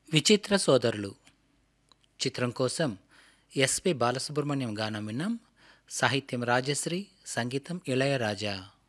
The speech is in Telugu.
విచిత్ర సోదరులు చిత్రం కోసం ఎస్పి బాలసుబ్రహ్మణ్యం గానం విన్నాం. సాహిత్యం రాజశ్రీ, సంగీతం ఇళయరాజా.